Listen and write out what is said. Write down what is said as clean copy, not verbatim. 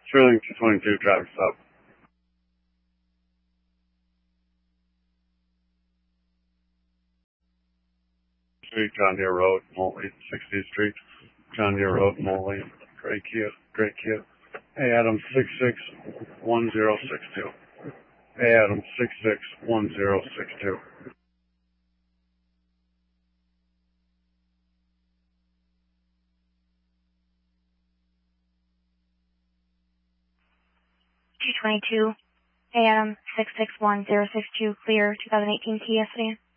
Sterling 222, traffic stop. Street, John Deere Road, Motley, 60th Street, John Deere Road, Motley, Gray Kia. Hey, Adam 661062. Hey, Adam 661062. Hey, Adam 661062, clear 2018 Kia sedan.